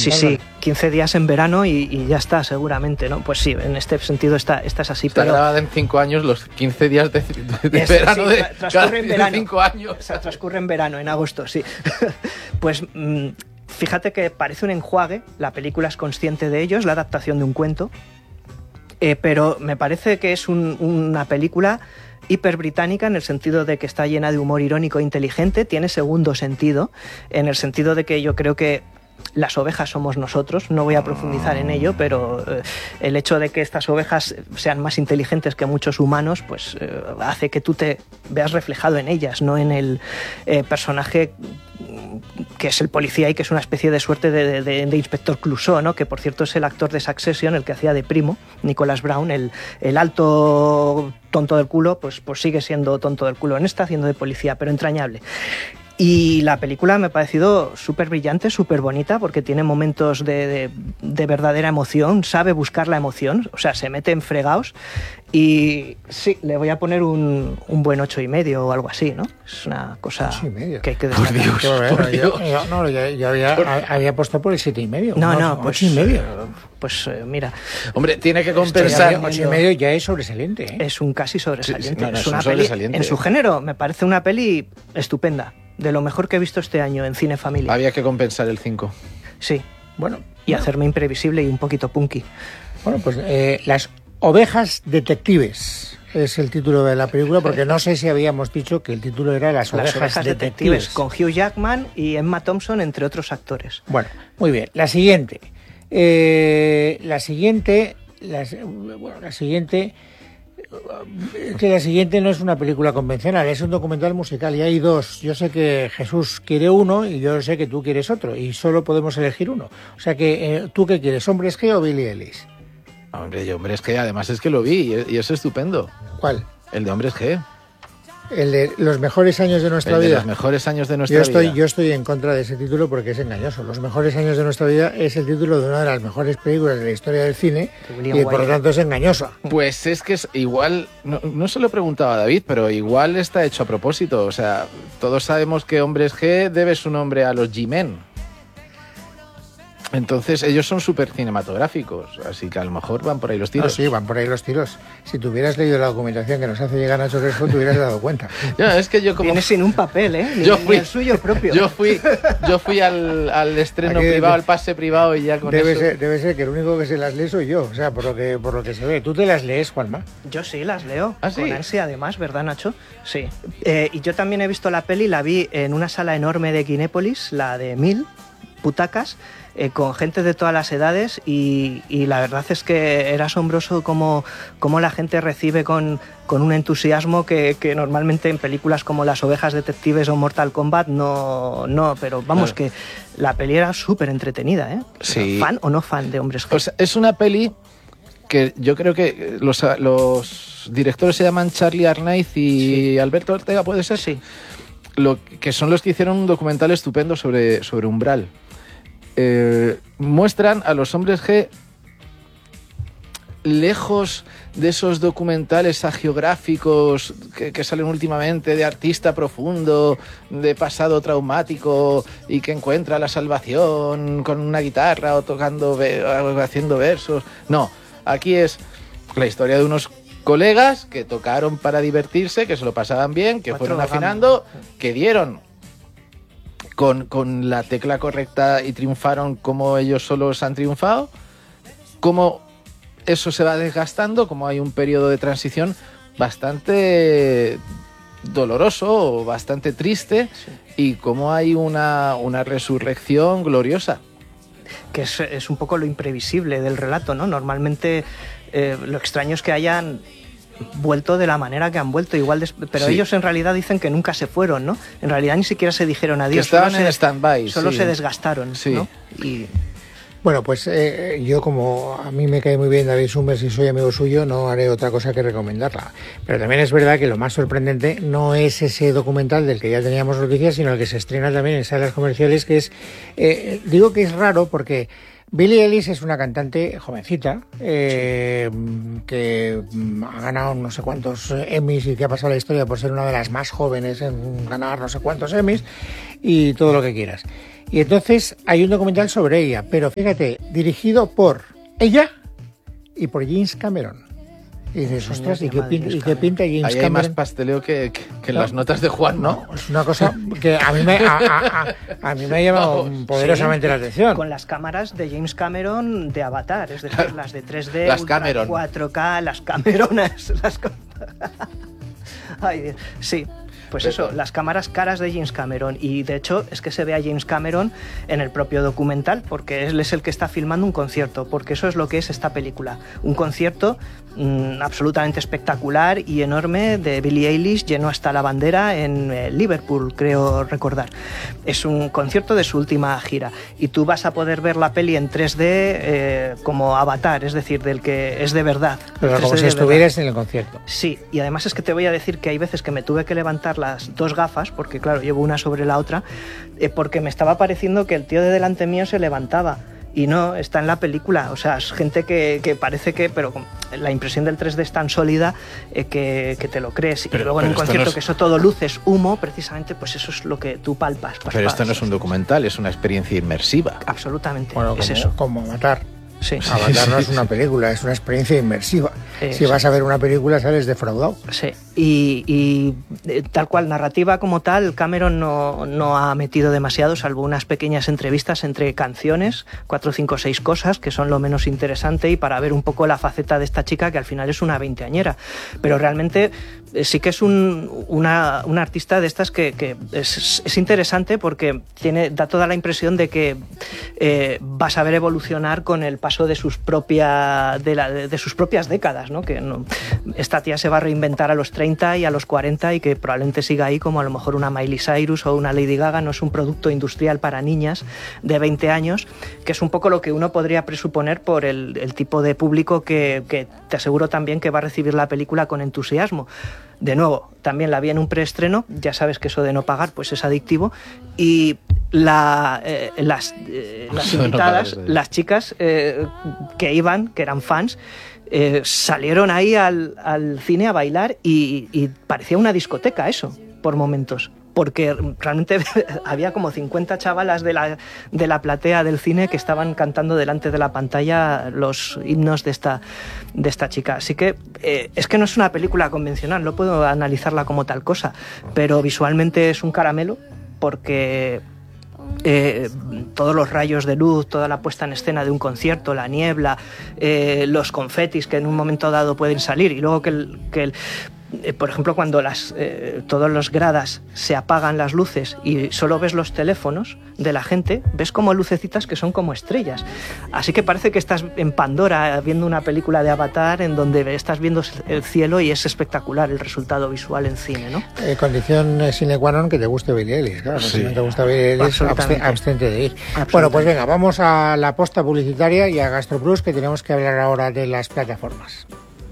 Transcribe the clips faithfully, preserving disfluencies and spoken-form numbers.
Sí, Bárbara. sí, quince días en verano y, y ya está, seguramente, ¿no? Pues sí, en este sentido está, esta es así. Está pero grabada en cinco años los quince días de, de, de Es- verano sí, de tra- transcurre en verano. cinco años. O sea, transcurre en verano, en agosto, sí. Pues mmm, fíjate que parece un enjuague, la película es consciente de ello, es la adaptación de un cuento, eh, pero me parece que es un- una película hiper británica en el sentido de que está llena de humor irónico e inteligente, tiene segundo sentido, en el sentido de que yo creo que las ovejas somos nosotros, no voy a profundizar en ello, pero eh, el hecho de que estas ovejas sean más inteligentes que muchos humanos, pues eh, hace que tú te veas reflejado en ellas, no en el eh, personaje que es el policía y que es una especie de suerte de, de, de inspector Clouseau, ¿no? Que por cierto es el actor de Succession, el que hacía de primo, Nicholas Brown, el, el alto tonto del culo, pues, pues sigue siendo tonto del culo en esta, haciendo de policía, pero entrañable. Y la película me ha parecido súper brillante, súper bonita, porque tiene momentos de, de, de verdadera emoción, sabe buscar la emoción, o sea, se mete en fregados. Y sí, le voy a poner un, un buen ocho y medio o algo así, ¿no? Es una cosa Ocho y medio. que hay que Por destacar. Dios. Qué bueno, Por yo, Dios. yo- no, yo, yo había, Por- había apostado por el siete y medio. No, unos no, pues ocho y medio. eh, Pues eh, mira, Hombre, tiene que Esto compensar. ya- ocho y medio ya es sobresaliente, ¿eh? es un casi sobresaliente. Sí, sí, no, no, es es un una peli, sobresaliente. en su género, me parece una peli estupenda, de lo mejor que he visto este año en cine familia. Había que compensar el cinco. Sí, Bueno, y hacerme imprevisible y un poquito punky. bueno, pues eh, Las ovejas detectives es el título de la película, porque no sé si habíamos dicho que el título era Las ovejas, Las ovejas detectives. detectives, con Hugh Jackman y Emma Thompson, entre otros actores. Bueno, muy bien. La siguiente. Eh, la siguiente. Las- bueno, la siguiente. Es que la siguiente no es una película convencional, es un documental musical y hay dos. Yo sé que Jesús quiere uno y yo sé que tú quieres otro y solo podemos elegir uno. O sea que, eh, ¿tú qué quieres? ¿Hombres G o Billie Eilish? Hombre, yo, hombre, es que además es que lo vi y es, y es estupendo. ¿Cuál? El de Hombres G. El de los mejores años de nuestra El de vida. los mejores años de nuestra Yo estoy, vida. yo estoy en contra de ese título porque es engañoso. Los mejores años de nuestra vida es el título de una de las mejores películas de la historia del cine De William y por lo Wyler. tanto es engañoso. Pues es que es igual, no, no se lo preguntaba a David, pero igual está hecho a propósito. O sea, todos sabemos que Hombres G debe su nombre a los G-Men. Entonces ellos son súper cinematográficos, así que a lo mejor van por ahí los No, tiros. sí, van por ahí los tiros. Si tú hubieras leído la documentación que nos hace llegar Nacho Crespo, te hubieras dado cuenta. Ya, es que yo como... Viene sin un papel, ¿eh? Ni, Yo ni fui- el suyo propio. Yo fui, yo fui al, al estreno Aquí- privado, al pase privado y ya con Debe eso... ser, debe ser que el único que se las lee soy yo, o sea, por lo que, por lo que se ve. ¿Tú te las lees, Juanma? Yo sí, las leo. ¿Ah, sí? Con ansia, además, ¿verdad, Nacho? Sí. Eh, y yo también he visto la peli, la vi en una sala enorme de Kinépolis, la de Mil, butacas, eh, con gente de todas las edades y, y la verdad es que era asombroso cómo, cómo la gente recibe con, con un entusiasmo que, que normalmente en películas como Las ovejas detectives o Mortal Kombat no, no pero vamos Claro. que la peli era súper entretenida, ¿eh? Sí. ¿Fan o no fan de Hombres G? O sea, es una peli que yo creo que los, los directores se llaman Charlie Arnaiz y Alberto Ortega, ¿puede ser? Sí. Lo, que son los que hicieron un documental estupendo sobre, sobre Umbral. Eh, muestran a los Hombres G lejos de esos documentales agiográficos que, que salen últimamente de artista profundo, de pasado traumático y que encuentra la salvación con una guitarra o tocando, ve- haciendo versos. No, aquí es la historia de unos colegas que tocaron para divertirse, que se lo pasaban bien, que Cuatro fueron gambas. afinando, que dieron con, con la tecla correcta y triunfaron como ellos solos han triunfado, como eso se va desgastando, como hay un periodo de transición bastante doloroso o bastante triste y como hay una, una resurrección gloriosa. Que es, es un poco lo imprevisible del relato, ¿no? Normalmente eh, lo extraño es que hayan vuelto de la manera que han vuelto, igual des- pero Sí. ellos en realidad dicen que nunca se fueron, ¿no? En realidad ni siquiera se dijeron Que adiós, estaban solo en se, stand-by. solo sí. se desgastaron, Sí. ¿no? Y Bueno, pues eh, yo como a mí me cae muy bien David Summers y soy amigo suyo, no haré otra cosa que recomendarla. Pero también es verdad que lo más sorprendente no es ese documental del que ya teníamos noticias, sino el que se estrena también en salas comerciales, que es, eh, digo que es raro porque Billie Eilish es una cantante jovencita eh, que mm, ha ganado no sé cuántos Emmys y que ha pasado la historia por ser una de las más jóvenes en ganar no sé cuántos Emmys y todo lo que quieras. Y entonces hay un documental sobre ella, pero fíjate, dirigido por ella y por James Cameron. Y dices, ostras, ¿y qué, pinta, ¿y qué pinta James Ahí Cameron? hay más pasteleo que, que, que en no, las notas de Juan, ¿no? Es una cosa que a mí me, a, a, a, a mí me ha llamado Vamos, poderosamente sí, la atención. Con las cámaras de James Cameron de Avatar, es decir, las de tres D, las Ultra Cameron. cuatro K, las Cameronas. Las... Ay, Dios. Sí. Pues eso, las cámaras caras de James Cameron. Y de hecho es que se ve a James Cameron en el propio documental, porque él es el que está filmando un concierto, porque eso es lo que es esta película. Un concierto mmm, absolutamente espectacular y enorme de Billie Eilish, lleno hasta la bandera en eh, Liverpool, creo recordar. Es un concierto de su última gira. Y tú vas a poder ver la peli en tres D eh, como Avatar, es decir, del que es de verdad. Pero como si estuvieras en el concierto. Sí, y además es que te voy a decir que hay veces que me tuve que levantar las dos gafas, porque claro, llevo una sobre la otra, eh, porque me estaba pareciendo que el tío de delante mío se levantaba. Y no, está en la película. O sea, es gente que, que parece que... Pero la impresión del tres D es tan sólida eh, que, que te lo crees. Pero, y luego en un concierto no es... que eso todo luces, humo, precisamente, pues eso es lo que tú palpas. Pues, pero esto no es un documental, es una experiencia inmersiva. Absolutamente, bueno, es como, eso. Como Avatar. Sí. Avatar no es una película, es una experiencia inmersiva. Eh, si vas sí. a ver una película sales defraudado. Sí, y, y tal cual, narrativa como tal, Cameron no, no ha metido demasiado, salvo unas pequeñas entrevistas entre canciones, cuatro, cinco, seis cosas, que son lo menos interesante, y para ver un poco la faceta de esta chica, que al final es una veinteañera. Pero realmente sí que es un, una, una artista de estas que, que es, es interesante porque tiene, da toda la impresión de que eh, vas a ver evolucionar con el paso de sus, propia, de, la, de, de sus propias décadas, ¿no? Que no, esta tía se va a reinventar a los treinta y a los cuarenta y que probablemente siga ahí como a lo mejor una Miley Cyrus o una Lady Gaga. No es un producto industrial para niñas de veinte años, que es un poco lo que uno podría presuponer por el, el tipo de público que, que te aseguro también que va a recibir la película con entusiasmo. De nuevo, también la vi en un preestreno, ya sabes que eso de no pagar pues es adictivo, y la, eh, las, eh, las invitadas, las chicas eh, que iban, que eran fans, eh, salieron ahí al, al cine a bailar y, y parecía una discoteca eso, por momentos. Porque realmente había como cincuenta chavalas de la, de la platea del cine que estaban cantando delante de la pantalla los himnos de esta, de esta chica. Así que eh, es que no es una película convencional, no puedo analizarla como tal cosa, pero visualmente es un caramelo porque... Eh, todos los rayos de luz, toda la puesta en escena de un concierto, la niebla, eh, los confetis que en un momento dado pueden salir, y luego que el... Que el Eh, por ejemplo, cuando las, eh, todos los gradas se apagan las luces y solo ves los teléfonos de la gente, ves como lucecitas que son como estrellas. Así que parece que estás en Pandora viendo una película de Avatar en donde estás viendo el cielo y es espectacular el resultado visual en cine, ¿no? Eh, condición sine qua non que te guste Billie Eilish, claro. Sí. Si no te gusta Billie Eilish, abste, abstente de ir. Bueno, pues venga, vamos a la posta publicitaria y a GastroPlus, que tenemos que hablar ahora de las plataformas.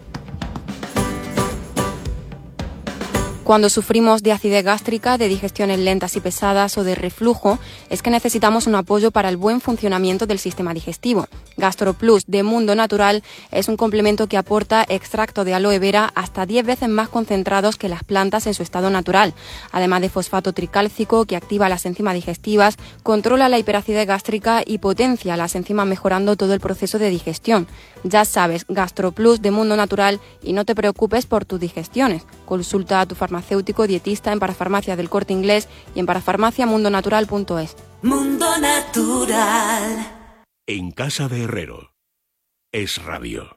Cuando sufrimos de acidez gástrica, de digestiones lentas y pesadas o de reflujo, es que necesitamos un apoyo para el buen funcionamiento del sistema digestivo. GastroPlus de Mundo Natural es un complemento que aporta extracto de aloe vera hasta diez veces más concentrados que las plantas en su estado natural, además de fosfato tricálcico que activa las enzimas digestivas, controla la hiperacidez gástrica y potencia las enzimas mejorando todo el proceso de digestión. Ya sabes, GastroPlus de Mundo Natural, y no te preocupes por tus digestiones. Consulta a tu farmacéutico dietista en Parafarmacia del Corte Inglés y en parafarmacia mundo natural punto es. Mundo Natural. En casa de Herrero. Es Radio.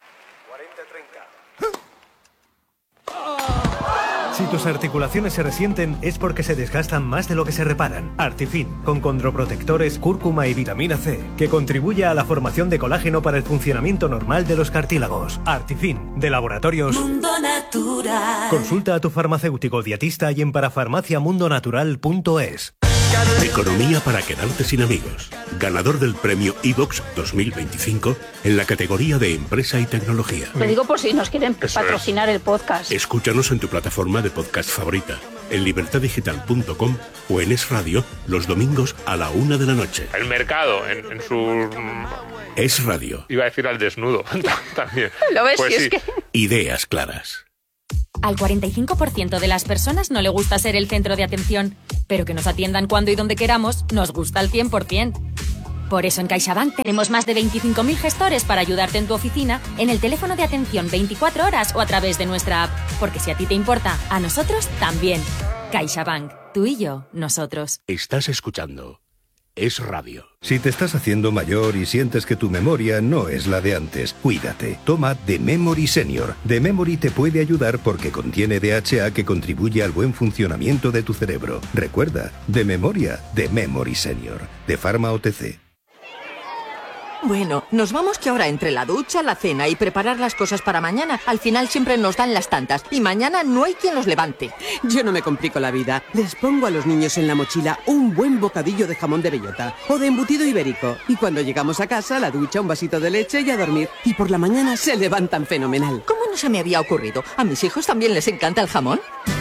Si tus articulaciones se resienten es porque se desgastan más de lo que se reparan. Artifin, con condroprotectores, cúrcuma y vitamina C, que contribuye a la formación de colágeno para el funcionamiento normal de los cartílagos. Artifin, de Laboratorios Mundo Natural. Consulta a tu farmacéutico dietista y en parafarmacia mundo natural punto es. Economía para quedarte sin amigos. Ganador del premio iVox dos mil veinticinco en la categoría de Empresa y Tecnología. Te digo por si nos quieren Eso patrocinar es. el podcast. Escúchanos en tu plataforma de podcast favorita, en libertad digital punto com o en Es Radio los domingos a la una de la noche. El mercado en, en su... Es Radio. Iba a decir al desnudo también. ¿Lo ves? Pues si sí. es que... Ideas claras. Al cuarenta y cinco por ciento de las personas no le gusta ser el centro de atención, pero que nos atiendan cuando y donde queramos nos gusta al cien por ciento. Por eso en CaixaBank tenemos más de veinticinco mil gestores para ayudarte en tu oficina, en el teléfono de atención veinticuatro horas o a través de nuestra app. Porque si a ti te importa, a nosotros también. CaixaBank. Tú y yo, nosotros. Estás escuchando Es Radio. Si te estás haciendo mayor y sientes que tu memoria no es la de antes, cuídate. Toma The Memory Senior. The Memory te puede ayudar porque contiene D H A que contribuye al buen funcionamiento de tu cerebro. Recuerda, de memoria, The Memory Senior. De Pharma O T C. Bueno, nos vamos que ahora entre la ducha, la cena y preparar las cosas para mañana, al final siempre nos dan las tantas y mañana no hay quien los levante. Yo no me complico la vida. Les pongo a los niños en la mochila un buen bocadillo de jamón de bellota o de embutido ibérico. Y cuando llegamos a casa, la ducha, un vasito de leche y a dormir. Y por la mañana se levantan fenomenal. ¿Cómo no se me había ocurrido? ¿A mis hijos también les encanta el jamón?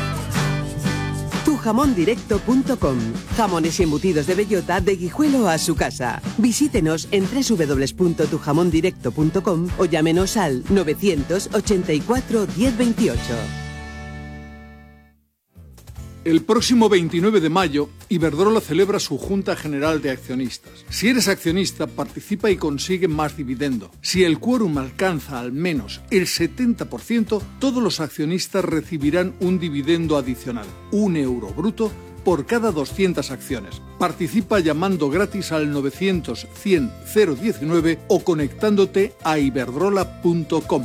tu jamón directo punto com. Jamones y embutidos de bellota de Guijuelo a su casa. Visítenos en doble u doble u doble u punto tu jamón directo punto com o llámenos al novecientos ochenta y cuatro diez veintiocho. El próximo veintinueve de mayo, Iberdrola celebra su Junta General de Accionistas. Si eres accionista, participa y consigue más dividendo. Si el quórum alcanza al menos el setenta por ciento, todos los accionistas recibirán un dividendo adicional, un euro bruto, por cada doscientas acciones. Participa llamando gratis al novecientos cien cero diecinueve o conectándote a iberdrola punto com.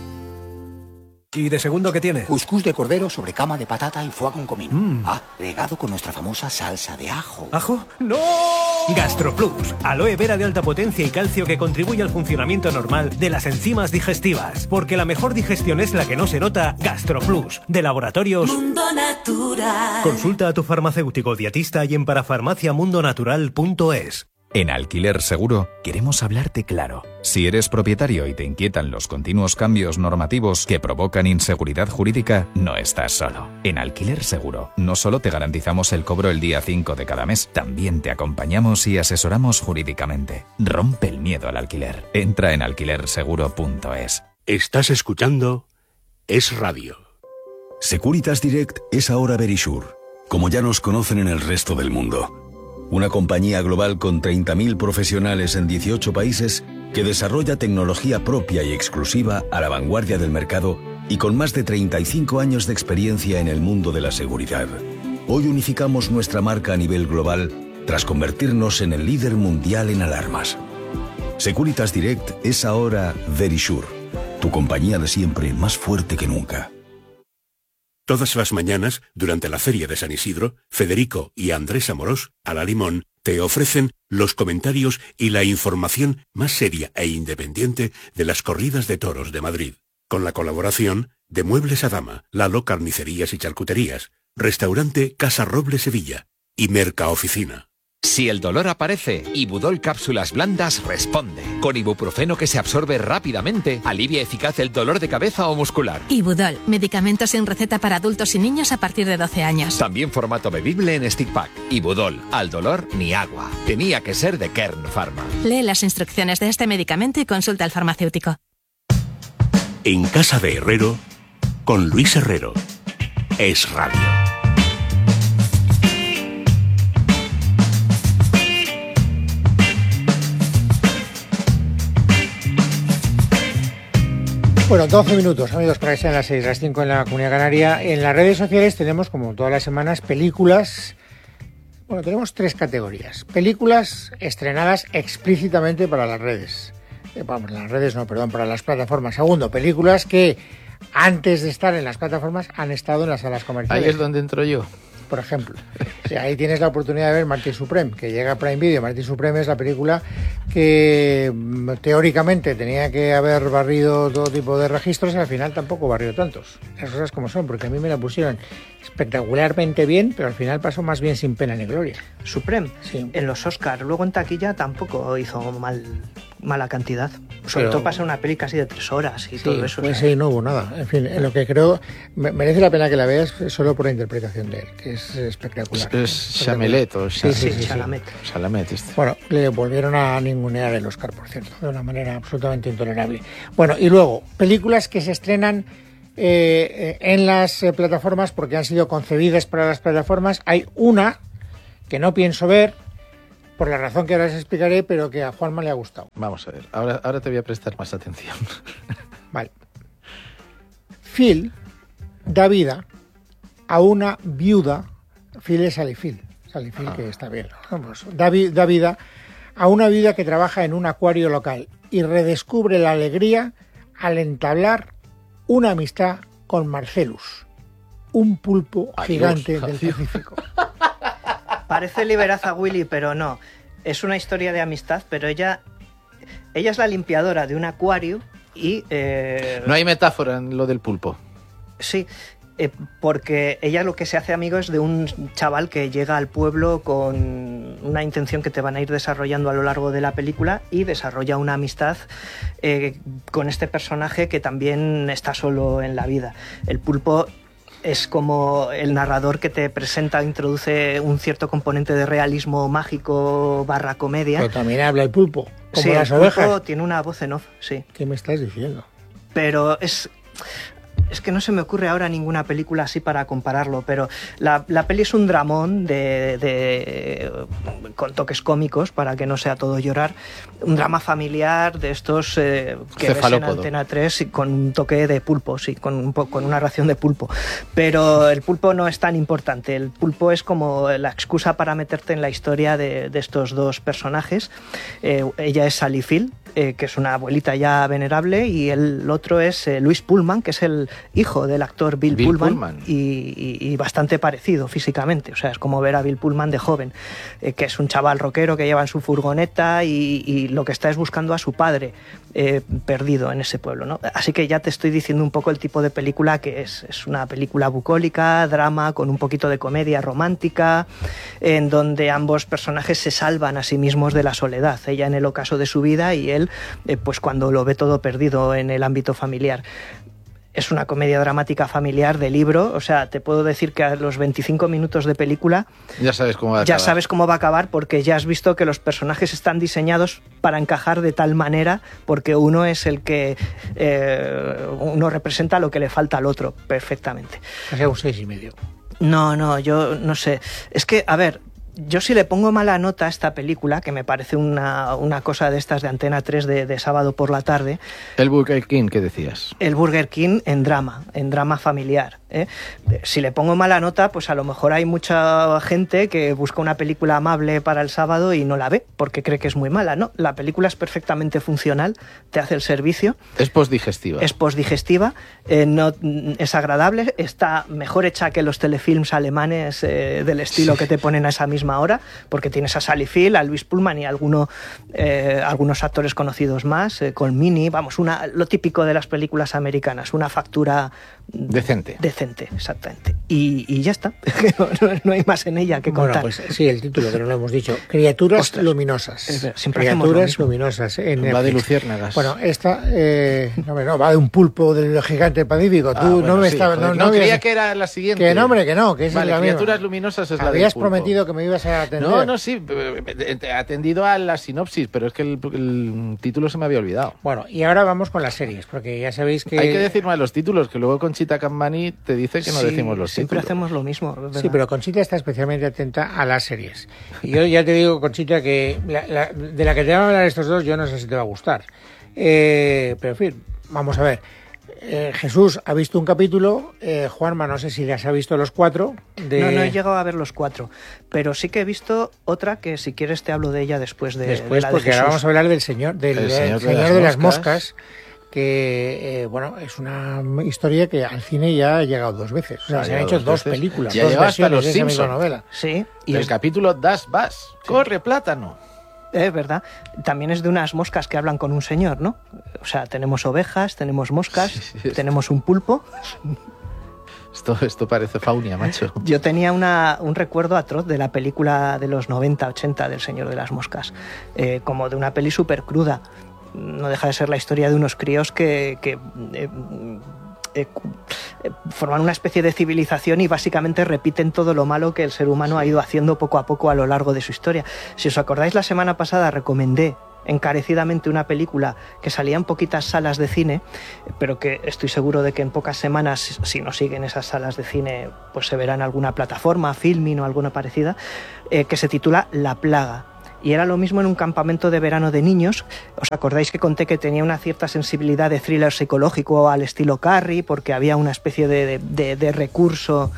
¿Y de segundo qué tiene? Cuscús de cordero sobre cama de patata y foie con comino. Mm. Ah, regado con nuestra famosa salsa de ajo. ¿Ajo? ¡No! GastroPlus, aloe vera de alta potencia y calcio que contribuye al funcionamiento normal de las enzimas digestivas. Porque la mejor digestión es la que no se nota. GastroPlus, de Laboratorios Mundo Natural. Consulta a tu farmacéutico dietista y en parafarmacia mundo natural punto es. En Alquiler Seguro queremos hablarte claro. Si eres propietario y te inquietan los continuos cambios normativos que provocan inseguridad jurídica, no estás solo. En Alquiler Seguro no solo te garantizamos el cobro el día cinco de cada mes, también te acompañamos y asesoramos jurídicamente. Rompe el miedo al alquiler. Entra en alquiler seguro punto es. Estás escuchando Es Radio. Securitas Direct es ahora Verisure, como ya nos conocen en el resto del mundo. Una compañía global con treinta mil profesionales en dieciocho países que desarrolla tecnología propia y exclusiva a la vanguardia del mercado y con más de treinta y cinco años de experiencia en el mundo de la seguridad. Hoy unificamos nuestra marca a nivel global tras convertirnos en el líder mundial en alarmas. Securitas Direct es ahora Verisure, tu compañía de siempre más fuerte que nunca. Todas las mañanas, durante la Feria de San Isidro, Federico y Andrés Amorós, a la Limón, te ofrecen los comentarios y la información más seria e independiente de las corridas de toros de Madrid. Con la colaboración de Muebles a Dama, Lalo Carnicerías y Charcuterías, Restaurante Casa Roble Sevilla y Mercaoficina. Si el dolor aparece, Ibudol Cápsulas Blandas responde. Con ibuprofeno que se absorbe rápidamente, alivia eficaz el dolor de cabeza o muscular. Ibudol, medicamentos sin receta para adultos y niños a partir de doce años. También formato bebible en stick pack. Ibudol, al dolor ni agua. Tenía que ser de Kern Pharma. Lee las instrucciones de este medicamento y consulta al farmacéutico. En Casa de Herrero, con Luis Herrero. Es Radio. Bueno, doce minutos, amigos, para que sean las seis, las cinco en la Comunidad Canaria. En las redes sociales tenemos, como todas las semanas, películas. Bueno, tenemos tres categorías. Películas estrenadas explícitamente para las redes. Eh, vamos, las redes no, perdón, para las plataformas. Segundo, películas que antes de estar en las plataformas han estado en las salas comerciales. Ahí es donde entro yo. Por ejemplo, o sea, ahí tienes la oportunidad de ver Martin Supreme, que llega a Prime Video. Martin Supreme es la película que teóricamente tenía que haber barrido todo tipo de registros y al final tampoco barrió tantos. Las cosas como son, porque a mí me la pusieron espectacularmente bien, pero al final pasó más bien sin pena ni gloria. Supreme, sí. En los Oscars, luego en taquilla tampoco hizo mal, mala cantidad. Sobre Pero, todo pasa una peli casi de tres horas y sí, todo eso. Pues o sea. sí, no hubo nada. En fin, en lo que creo merece la pena que la veas solo por la interpretación de él, que es espectacular. Es, es Chamelet o sí, sí, sí, Chalamet. Sí. Chalamet este. Bueno, le volvieron a ningunear el Oscar, por cierto, de una manera absolutamente intolerable. Bueno, y luego, películas que se estrenan eh, en las eh, plataformas, porque han sido concebidas para las plataformas. Hay una que no pienso ver, por la razón que ahora les explicaré, pero que a Juanma le ha gustado. Vamos a ver, ahora, ahora te voy a prestar más atención. Vale. Phil da vida a una viuda, Phil es Sally Phil, Sally Phil ah. que está bien, ¿no? Pues da, vi, da vida a una viuda que trabaja en un acuario local y redescubre la alegría al entablar una amistad con Marcellus, un pulpo Adiós, gigante adiós. del Pacífico. Parece Liberaza Willy, pero no. Es una historia de amistad, pero ella, ella es la limpiadora de un acuario y... Eh, no hay metáfora en lo del pulpo. Sí, eh, porque ella lo que se hace amigo es de un chaval que llega al pueblo con una intención que te van a ir desarrollando a lo largo de la película y desarrolla una amistad eh, con este personaje que también está solo en la vida. El pulpo... es como el narrador que te presenta, introduce un cierto componente de realismo mágico barra comedia. Pero también habla el pulpo, como sí, las el ovejas. Pulpo tiene una voz en off, sí. ¿Qué me estás diciendo? Pero es... Es que no se me ocurre ahora ninguna película así para compararlo, pero la, la peli es un dramón de, de, con toques cómicos para que no sea todo llorar, un drama familiar de estos eh, que ves en Antena tres y con un toque de pulpo, sí, con, un, con una ración de pulpo. Pero el pulpo no es tan importante, el pulpo es como la excusa para meterte en la historia de, de estos dos personajes. Eh, ella es Sally Phil, eh, que es una abuelita ya venerable, y el otro es eh, Luis Pullman, que es el hijo del actor Bill, Bill Pullman, Pullman. Y, y, y bastante parecido físicamente, o sea, es como ver a Bill Pullman de joven, eh, que es un chaval rockero que lleva en su furgoneta y, y lo que está es buscando a su padre eh, perdido en ese pueblo, ¿no? Así que ya te estoy diciendo un poco el tipo de película que es, es una película bucólica, drama, con un poquito de comedia romántica, en donde ambos personajes se salvan a sí mismos de la soledad, ella en el ocaso de su vida y él eh, pues cuando lo ve todo perdido en el ámbito familiar. Es una comedia dramática familiar de libro, o sea, te puedo decir que a los veinticinco minutos de película ya sabes cómo va a ya acabar. sabes cómo va a acabar porque ya has visto que los personajes están diseñados para encajar de tal manera porque uno es el que eh, uno representa lo que le falta al otro perfectamente. O sea, un seis y medio. No, no, yo no sé. Es que, a ver, yo si le pongo mala nota a esta película, que me parece una, una cosa de estas de Antena tres de, de sábado por la tarde... El Burger King, ¿qué decías? El Burger King en drama, en drama familiar. ¿eh? Si le pongo mala nota, pues a lo mejor hay mucha gente que busca una película amable para el sábado y no la ve, porque cree que es muy mala. No, la película es perfectamente funcional, te hace el servicio. Es postdigestiva. Es postdigestiva, eh, no, es agradable, está mejor hecha que los telefilms alemanes eh, del estilo sí. que te ponen a esa misma hora, porque tienes a Sally Phil, a Luis Pullman y alguno, eh, algunos actores conocidos más, eh, con Mini, vamos, una, lo típico de las películas americanas, una factura decente. Decente, exactamente. Y, y ya está, no, no, no hay más en ella que contar. Bueno, pues sí, el título, que no lo hemos dicho, Criaturas Ostras. luminosas. Es, siempre Criaturas luminosas. En va Netflix. De luciérnagas. Bueno, esta, eh, no, no, va de un pulpo del gigante Pacífico. Tú ah, bueno, no me sí, estabas... No, no, no creía que era la siguiente. Que no, hombre, que no, que es vale, la Criaturas misma. luminosas es la Habías del pulpo. prometido que me ibas a atender. No, no, sí, atendido a la sinopsis, pero es que el, el título se me había olvidado. Bueno, y ahora vamos con las series, porque ya sabéis que... Hay que decir más los títulos, que luego Conchita Cammani te dice que no sí, decimos los siempre títulos. Hacemos lo mismo, ¿verdad? Sí, pero Conchita está especialmente atenta a las series. Y yo ya te digo, Conchita, que la, la, de la que te van a hablar estos dos, yo no sé si te va a gustar. Eh, pero en fin, vamos a ver. Eh, Jesús ha visto un capítulo, eh, Juanma no sé si las ha visto los cuatro. De... No, no he llegado a ver los cuatro, pero sí que he visto otra que si quieres te hablo de ella después de, después, de la de porque Jesús. Ahora vamos a hablar del señor, del El señor, señor de, las de las moscas, moscas que, eh, bueno, es una historia que al cine ya ha llegado dos veces. O sea, ha se han hecho dos veces. películas, ya dos llegado hasta versiones los de esa misma Simpson. novela. Sí. Y el es... capítulo Das Vas, sí. Corre plátano. Es verdad. También es de unas moscas que hablan con un señor, ¿no? O sea, tenemos ovejas, tenemos moscas, sí, sí, tenemos un pulpo. Esto, esto parece Faunia, macho. Yo tenía una, un recuerdo atroz de la película de los noventa, ochenta del Señor de las Moscas, eh, como de una peli súper cruda. No deja de ser la historia de unos críos que... que eh, Eh, eh, forman una especie de civilización y básicamente repiten todo lo malo que el ser humano ha ido haciendo poco a poco a lo largo de su historia. Si os acordáis, la semana pasada recomendé encarecidamente una película que salía en poquitas salas de cine, pero que estoy seguro de que en pocas semanas, si no siguen esas salas de cine, pues se verá en alguna plataforma, Filmin o alguna parecida, eh, que se titula La Plaga. Y era lo mismo en un campamento de verano de niños. ¿Os acordáis que conté que tenía una cierta sensibilidad de thriller psicológico al estilo Carrie, porque había una especie de, de, de recurso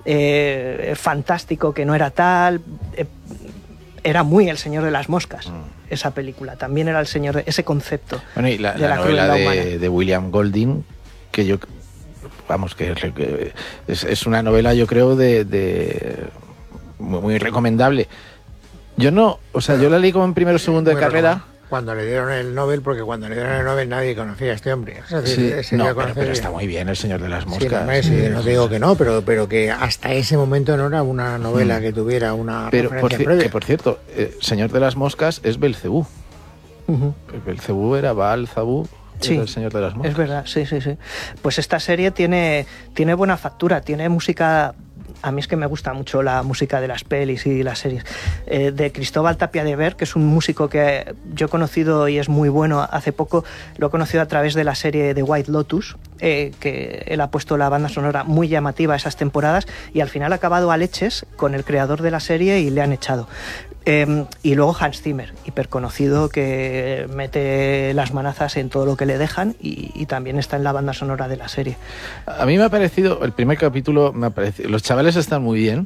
eh, fantástico que no era tal? Eh, era muy El Señor de las Moscas, mm. esa película. También era el señor de, ese concepto. Bueno, y la, de la, la novela de, de William Golding, que yo... Vamos, que es, es una novela, yo creo, de, de muy, muy recomendable. Yo no, o sea, yo la leí como en primero o segundo de carrera. Cuando le dieron el Nobel, porque cuando le dieron el Nobel nadie conocía a este hombre. O sea, sí, ese no, pero, pero está muy bien El Señor de las Moscas. Sí, no, sí, no te digo que no, pero, pero que hasta ese momento no era una novela mm. que tuviera una pero referencia por, previa. Que por cierto, eh, Señor de las Moscas es Belcebú. Uh-huh. Belcebú era Baal Zabú. Sí, El Señor de las Moscas. Es verdad, sí, sí, sí. Pues esta serie tiene, tiene buena factura, tiene música... A mí es que me gusta mucho la música de las pelis y las series. Eh, de Cristóbal Tapia de Ver, que es un músico que yo he conocido y es muy bueno. Hace poco lo he conocido a través de la serie de White Lotus, eh, que él ha puesto la banda sonora muy llamativa esas temporadas y al final ha acabado a leches con el creador de la serie y le han echado. Eh, y luego Hans Zimmer, hiperconocido, que mete las manazas en todo lo que le dejan y, y también está en la banda sonora de la serie. A mí me ha parecido, el primer capítulo, me ha parecido, los chavales están muy bien,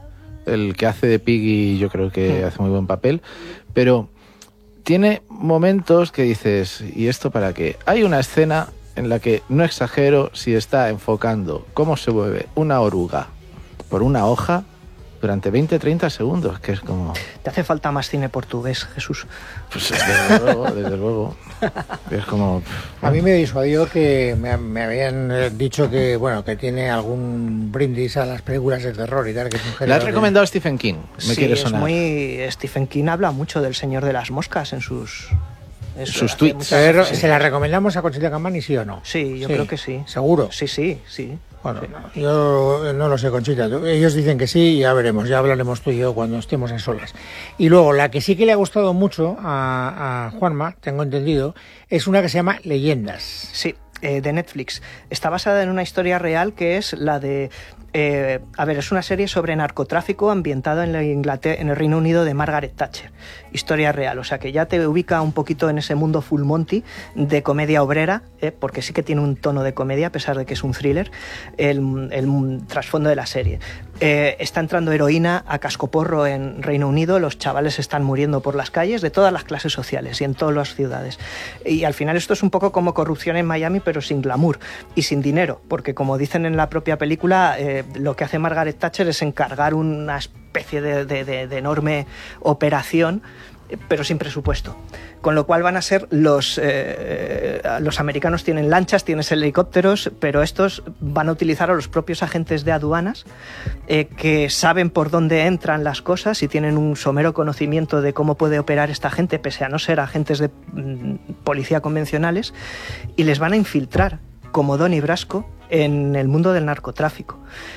el que hace de Piggy yo creo que mm. hace muy buen papel, pero tiene momentos que dices, ¿y esto para qué? Hay una escena en la que, no exagero, si está enfocando cómo se mueve una oruga por una hoja durante veinte a treinta segundos, que es como... Te hace falta más cine portugués, Jesús. Pues desde luego, desde luego. Es como... A mí me disuadió que me, me habían dicho que, bueno, que tiene algún brindis a las películas de terror y tal, que es un género. ¿Le has recomendado a Stephen King? Me sí, quiere es sonar. muy... Stephen King habla mucho del Señor de las Moscas en sus... Eso, sus tweets. ¿Se, ¿Se la recomendamos a Conchita Campani, sí o no? Sí, yo sí. creo que sí. ¿Seguro? Sí, sí, sí. Bueno, sí. Yo no lo sé, Conchita. Ellos dicen que sí, ya veremos, ya hablaremos tú y yo cuando estemos en solas. Y luego, la que sí que le ha gustado mucho a, a Juanma, tengo entendido, es una que se llama Leyendas. Sí, eh, de Netflix. Está basada en una historia real que es la de... Eh, a ver, es una serie sobre narcotráfico ambientada en, la Inglaterra, en el Reino Unido de Margaret Thatcher. Historia real, o sea que ya te ubica un poquito en ese mundo full Monty de comedia obrera, eh, porque sí que tiene un tono de comedia a pesar de que es un thriller, el, el trasfondo de la serie. Eh, está entrando heroína a cascoporro en Reino Unido, los chavales están muriendo por las calles de todas las clases sociales y en todas las ciudades. Y al final esto es un poco como corrupción en Miami, pero sin glamour y sin dinero, porque como dicen en la propia película, eh, lo que hace Margaret Thatcher es encargar una especie de, de, de, de enorme operación, pero sin presupuesto. Con lo cual van a ser los... Eh, los americanos tienen lanchas, tienen helicópteros, pero estos van a utilizar a los propios agentes de aduanas eh, que saben por dónde entran las cosas y tienen un somero conocimiento de cómo puede operar esta gente, pese a no ser agentes de mm, policía convencionales, y les van a infiltrar como Donnie Brasco en el mundo del narcotráfico.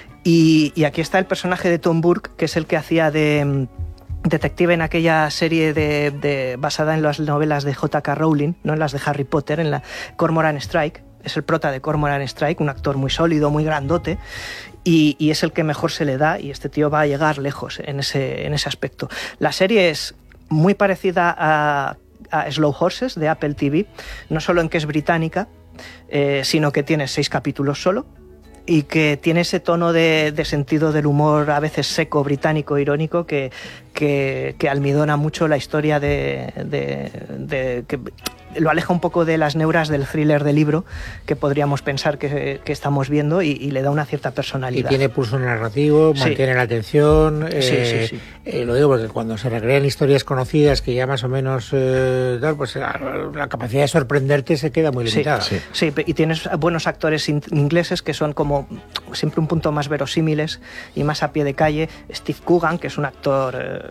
Y, y aquí está el personaje de Tom Burke, que es el que hacía de um, detective en aquella serie de, de, basada en las novelas de J K Rowling, no en las de Harry Potter, en la Cormoran Strike. Es el prota de Cormoran Strike, un actor muy sólido, muy grandote, y, y es el que mejor se le da, y este tío va a llegar lejos en ese, en ese aspecto. La serie es muy parecida a, a Slow Horses de Apple T V, no solo en que es británica, Eh, sino que tiene seis capítulos solo y que tiene ese tono de, de sentido del humor a veces seco, británico, irónico, que, que, que almidona mucho la historia de, de, de que lo aleja un poco de las neuras del thriller de libro que podríamos pensar que, que estamos viendo y, y le da una cierta personalidad. Y tiene pulso narrativo, mantiene sí. la atención. Eh, sí, sí, sí. Eh, lo digo porque cuando se recrean historias conocidas que ya más o menos eh, tal, pues la, la capacidad de sorprenderte se queda muy limitada. Sí, sí. sí, y tienes buenos actores in- ingleses que son como siempre un punto más verosímiles y más a pie de calle. Steve Coogan, que es un actor... Eh,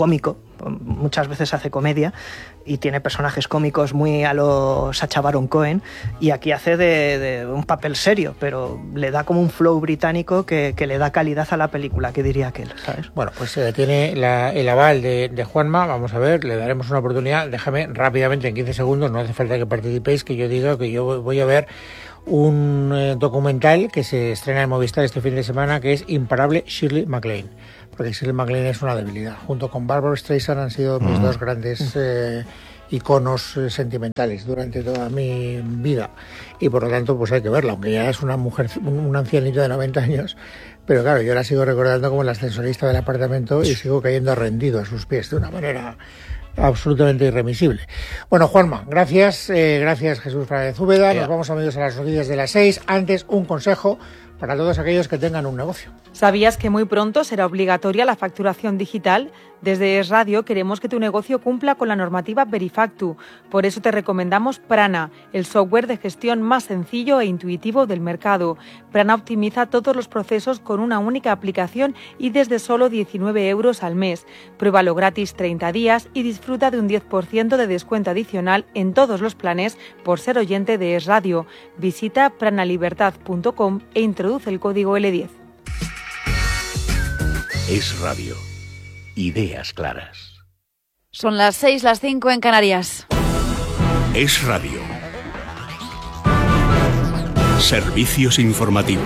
cómico, muchas veces hace comedia y tiene personajes cómicos muy a lo Sacha Baron Cohen, y aquí hace de, de un papel serio, pero le da como un flow británico que, que le da calidad a la película, que diría aquel, ¿sabes? Bueno, pues eh, tiene la, el aval de, de Juanma, vamos a ver, le daremos una oportunidad. Déjame rápidamente, en quince segundos, no hace falta que participéis, que yo diga que yo voy a ver un eh, documental que se estrena en Movistar este fin de semana, que es Imparable Shirley MacLaine, porque Shirley MacLaine es una debilidad. Junto con Barbra Streisand han sido mis mm. dos grandes eh, iconos eh, sentimentales durante toda mi vida, y por lo tanto pues hay que verla, aunque ya es una mujer, un, un ancianito de noventa años, pero claro, yo la sigo recordando como la ascensorista del apartamento y sigo cayendo rendido a sus pies de una manera absolutamente irremisible. Bueno, Juanma, gracias, eh, gracias Jesús Fernández Úbeda. Nos vamos, amigos, a las noticias de las seis. Antes, un consejo para todos aquellos que tengan un negocio. ¿Sabías que muy pronto será obligatoria la facturación digital? Desde Es Radio queremos que tu negocio cumpla con la normativa Verifactu. Por eso te recomendamos Prana, el software de gestión más sencillo e intuitivo del mercado. Prana optimiza todos los procesos con una única aplicación y desde solo diecinueve euros al mes. Pruébalo gratis treinta días y disfruta de un diez por ciento de descuento adicional en todos los planes por ser oyente de Es Radio. Visita pranalibertad punto com e introduce el código L diez. Es Radio. Ideas claras. Son las seis, las cinco en Canarias. Es Radio. Servicios informativos.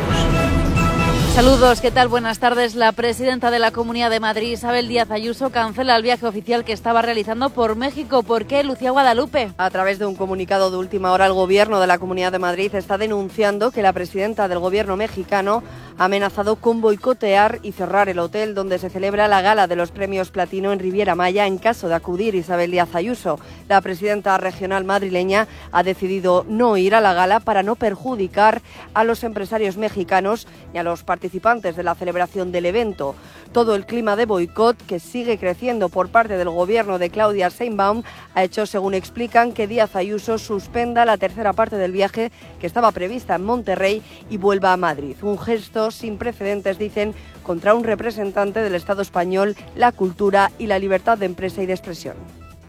Saludos, ¿qué tal? Buenas tardes. La presidenta de la Comunidad de Madrid, Isabel Díaz Ayuso, cancela el viaje oficial que estaba realizando por México. ¿Por qué, Lucía Guadalupe? A través de un comunicado de última hora, el Gobierno de la Comunidad de Madrid está denunciando que la presidenta del Gobierno mexicano ha amenazado con boicotear y cerrar el hotel donde se celebra la gala de los premios Platino en Riviera Maya en caso de acudir Isabel Díaz Ayuso. La presidenta regional madrileña ha decidido no ir a la gala para no perjudicar a los empresarios mexicanos ni a los participantes de la celebración del evento. Todo el clima de boicot, que sigue creciendo por parte del gobierno de Claudia Sheinbaum, ha hecho, según explican, que Díaz Ayuso suspenda la tercera parte del viaje que estaba prevista en Monterrey y vuelva a Madrid. Un gesto sin precedentes, dicen, contra un representante del Estado español, la cultura y la libertad de empresa y de expresión.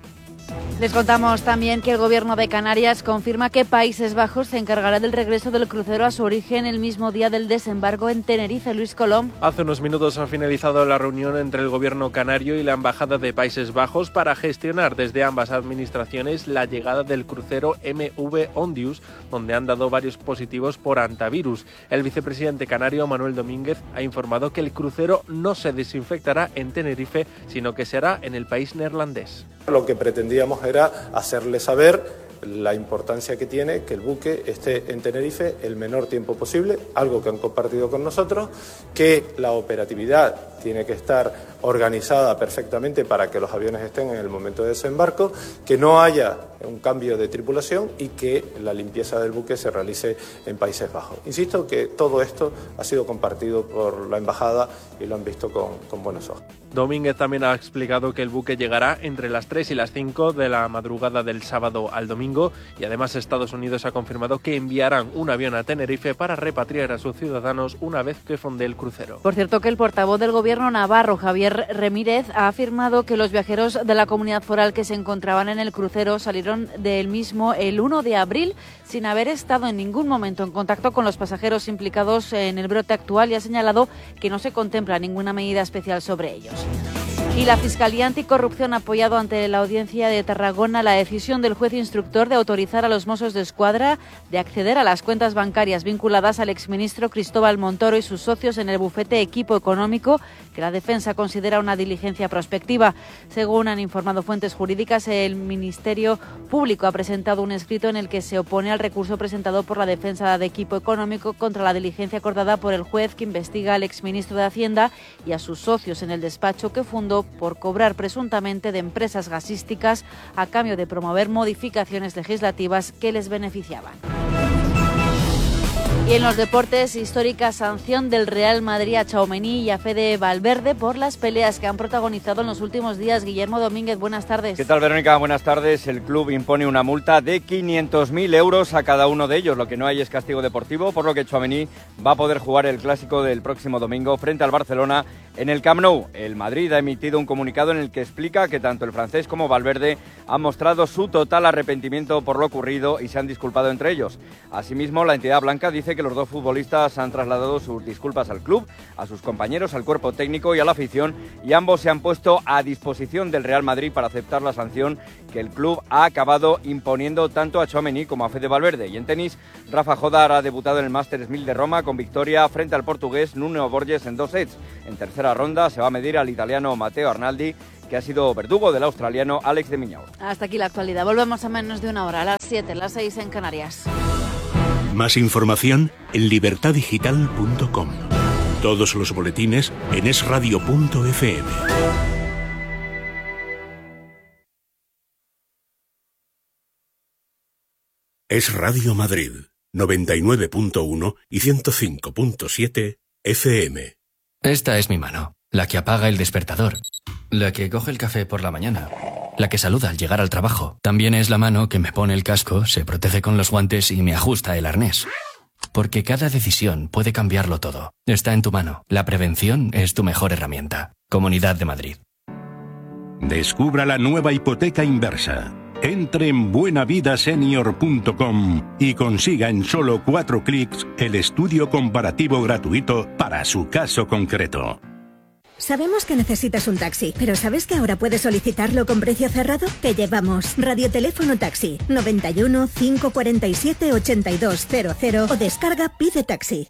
Les contamos también que el Gobierno de Canarias confirma que Países Bajos se encargará del regreso del crucero a su origen el mismo día del desembarco en Tenerife. Luis Colom. Hace unos minutos ha finalizado la reunión entre el Gobierno canario y la Embajada de Países Bajos para gestionar desde ambas administraciones la llegada del crucero M V Ondius, donde han dado varios positivos por antivirus. El vicepresidente canario, Manuel Domínguez, ha informado que el crucero no se desinfectará en Tenerife, sino que se hará en el país neerlandés. Lo que pretendíamos era hacerle saber la importancia que tiene que el buque esté en Tenerife el menor tiempo posible, algo que han compartido con nosotros, que la operatividad tiene que estar organizada perfectamente para que los aviones estén en el momento de desembarco, que no haya un cambio de tripulación y que la limpieza del buque se realice en Países Bajos. Insisto que todo esto ha sido compartido por la embajada y lo han visto con, con buenos ojos. Domínguez también ha explicado que el buque llegará entre las tres y las cinco de la madrugada del sábado al domingo, y además Estados Unidos ha confirmado que enviarán un avión a Tenerife para repatriar a sus ciudadanos una vez que fonde el crucero. Por cierto, que el portavoz del Gobierno navarro, Javier Remírez, ha afirmado que los viajeros de la comunidad foral que se encontraban en el crucero salieron del mismo el uno de abril sin haber estado en ningún momento en contacto con los pasajeros implicados en el brote actual, y ha señalado que no se contempla ninguna medida especial sobre ellos. Y la Fiscalía Anticorrupción ha apoyado ante la Audiencia de Tarragona la decisión del juez instructor de autorizar a los Mossos d'Esquadra de acceder a las cuentas bancarias vinculadas al exministro Cristóbal Montoro y sus socios en el bufete Equipo Económico, que la defensa considera una diligencia prospectiva. Según han informado fuentes jurídicas, el Ministerio Público ha presentado un escrito en el que se opone al recurso presentado por la defensa de Equipo Económico contra la diligencia acordada por el juez que investiga al exministro de Hacienda y a sus socios en el despacho que fundó por cobrar presuntamente de empresas gasísticas a cambio de promover modificaciones legislativas que les beneficiaban. Y en los deportes, histórica sanción del Real Madrid a Tchouaméni y a Fede Valverde por las peleas que han protagonizado en los últimos días. Guillermo Domínguez, buenas tardes. ¿Qué tal, Verónica? Buenas tardes. El club impone una multa de quinientos mil euros a cada uno de ellos. Lo que no hay es castigo deportivo, por lo que Tchouaméni va a poder jugar el clásico del próximo domingo frente al Barcelona En el Camp Nou, el Madrid ha emitido un comunicado en el que explica que tanto el francés como Valverde han mostrado su total arrepentimiento por lo ocurrido y se han disculpado entre ellos. Asimismo, la entidad blanca dice que los dos futbolistas han trasladado sus disculpas al club, a sus compañeros, al cuerpo técnico y a la afición, y ambos se han puesto a disposición del Real Madrid para aceptar la sanción que el club ha acabado imponiendo tanto a Tchouaméni como a Fede Valverde. Y en tenis, Rafa Jodar ha debutado en el Masters mil de Roma con victoria frente al portugués Nuno Borges en dos sets. En tercera ronda se va a medir al italiano Matteo Arnaldi, que ha sido verdugo del australiano Alex de Minaur. Hasta aquí la actualidad. Volvemos a menos de una hora, a las siete, las seis en Canarias. Más información en libertad digital punto com. Todos los boletines en es radio punto efe eme. Es Radio Madrid, noventa y nueve punto uno y ciento cinco punto siete efe eme. Esta es mi mano, la que apaga el despertador, la que coge el café por la mañana, la que saluda al llegar al trabajo. También es la mano que me pone el casco, se protege con los guantes y me ajusta el arnés. Porque cada decisión puede cambiarlo todo. Está en tu mano. La prevención es tu mejor herramienta. Comunidad de Madrid. Descubra la nueva hipoteca inversa. Entre en buena vida senior punto com y consiga en solo cuatro clics el estudio comparativo gratuito para su caso concreto. Sabemos que necesitas un taxi, pero ¿sabes que ahora puedes solicitarlo con precio cerrado? Te llevamos Radioteléfono Taxi noventa y uno, cinco cuarenta y siete, ochenta y dos cero cero o descarga Pide Taxi.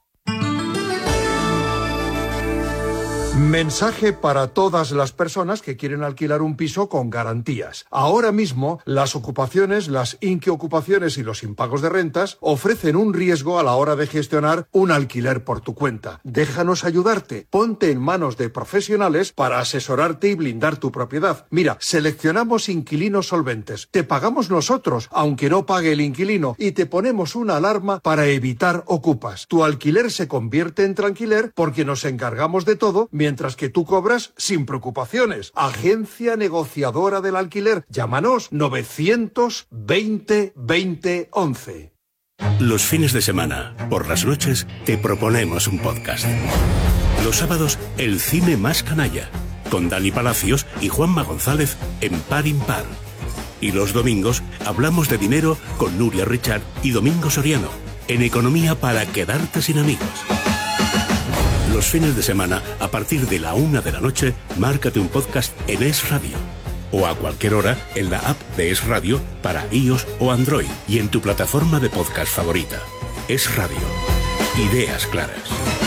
Mensaje para todas las personas que quieren alquilar un piso con garantías. Ahora mismo, las ocupaciones, las inquiocupaciones y los impagos de rentas ofrecen un riesgo a la hora de gestionar un alquiler por tu cuenta. Déjanos ayudarte. Ponte en manos de profesionales para asesorarte y blindar tu propiedad. Mira, seleccionamos inquilinos solventes. Te pagamos nosotros, aunque no pague el inquilino, y te ponemos una alarma para evitar ocupas. Tu alquiler se convierte en tranquiler porque nos encargamos de todo, mientras que tú cobras sin preocupaciones. Agencia Negociadora del Alquiler. Llámanos novecientos veinte veinte once. Los fines de semana, por las noches, te proponemos un podcast. Los sábados, el cine más canalla, con Dani Palacios y Juanma González en Par Impar. Y los domingos, hablamos de dinero con Nuria Richard y Domingo Soriano, en Economía para quedarte sin amigos. Los fines de semana, a partir de la una de la noche, márcate un podcast en Es Radio. O a cualquier hora en la app de Es Radio para iOS o Android y en tu plataforma de podcast favorita. Es Radio. Ideas claras.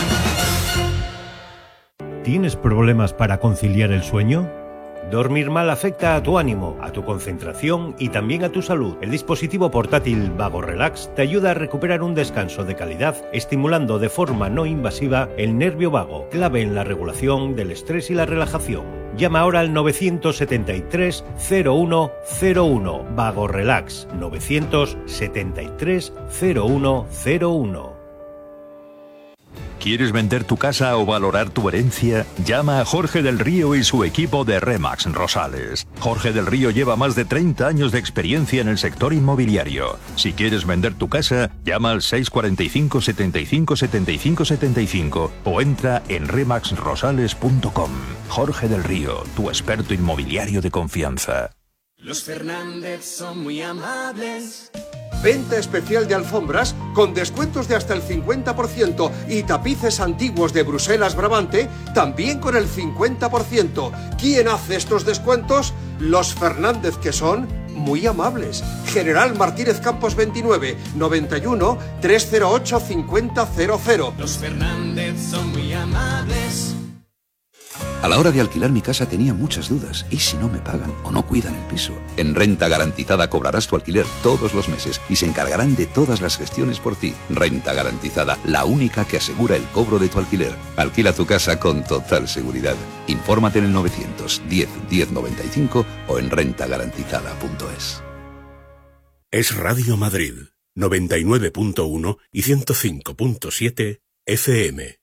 ¿Tienes problemas para conciliar el sueño? Dormir mal afecta a tu ánimo, a tu concentración y también a tu salud. El dispositivo portátil Vago Relax te ayuda a recuperar un descanso de calidad, estimulando de forma no invasiva el nervio vago, clave en la regulación del estrés y la relajación. Llama ahora al novecientos setenta y tres, cero uno cero uno. Vago Relax, novecientos setenta y tres, cero uno cero uno. ¿Quieres vender tu casa o valorar tu herencia? Llama a Jorge del Río y su equipo de Remax Rosales. Jorge del Río lleva más de treinta años de experiencia en el sector inmobiliario. Si quieres vender tu casa, llama al seis cuatro cinco, setenta y cinco, setenta y cinco, setenta y cinco o entra en remax rosales punto com. Jorge del Río, tu experto inmobiliario de confianza. Los Fernández son muy amables. Venta especial de alfombras con descuentos de hasta el cincuenta por ciento y tapices antiguos de Bruselas Brabante también con el cincuenta por ciento. ¿Quién hace estos descuentos? Los Fernández, que son muy amables. General Martínez Campos veintinueve, noventa y uno, trescientos ocho, cincuenta cero cero. Los Fernández son muy amables. A la hora de alquilar mi casa tenía muchas dudas. ¿Y si no me pagan o no cuidan el piso? En Renta Garantizada cobrarás tu alquiler todos los meses y se encargarán de todas las gestiones por ti. Renta Garantizada, la única que asegura el cobro de tu alquiler. Alquila tu casa con total seguridad. Infórmate en el novecientos diez, diez noventa y cinco o en renta garantizada punto es. Es Radio Madrid, noventa y nueve punto uno y ciento cinco punto siete efe eme.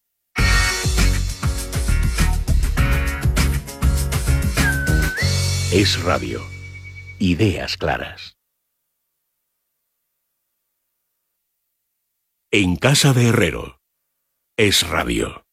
Es Radio. Ideas claras. En casa de Herrero. Es Radio.